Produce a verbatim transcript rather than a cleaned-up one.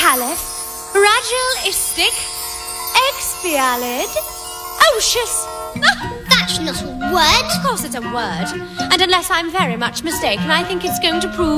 caliph, ragilistic, expialid, ocious. That's not a word. Of course it's a word. And unless I'm very much mistaken, I think it's going to prove